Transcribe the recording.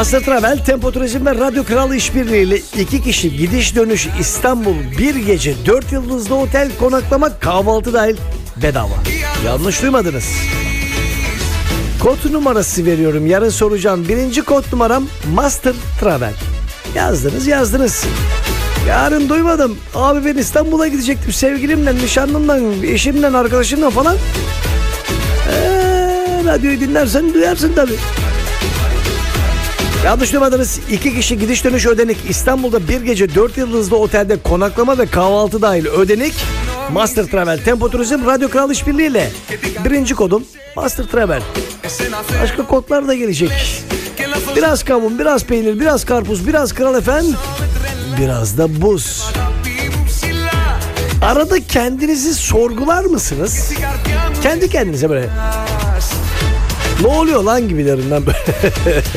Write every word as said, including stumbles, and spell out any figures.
Master Travel, Tempo Turizm ve Radyo Kral işbirliğiyle iki kişi gidiş dönüş İstanbul, bir gece dört yıldızlı otel, konaklama, kahvaltı dahil bedava. Yanlış duymadınız. Kod numarası veriyorum, yarın soracağım. Birinci kod numaram Master Travel. Yazdınız yazdınız. Yarın duymadım. Abi ben İstanbul'a gidecektim sevgilimle, nişanlımla, eşimle, arkadaşımla falan. Eee, radyoyu dinlersen duyarsın tabii. Yanlış duymadınız. İki kişi gidiş dönüş Ödenik. İstanbul'da bir gece dört yıldızlı otelde konaklama ve kahvaltı dahil Ödenik. Master Travel, Tempo Turizm, Radyo Kral işbirliğiyle. Birinci kodum Master Travel. Başka kodlar da gelecek. Biraz kavun, biraz peynir, biraz karpuz, biraz Kral efendim, biraz da buz. Arada kendinizi sorgular mısınız? Kendi kendinize böyle ne oluyor lan gibilerinden böyle.